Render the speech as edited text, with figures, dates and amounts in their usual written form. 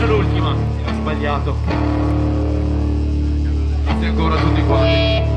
faccio l'ultima. Ho sbagliato. Grazie ancora a tutti quanti.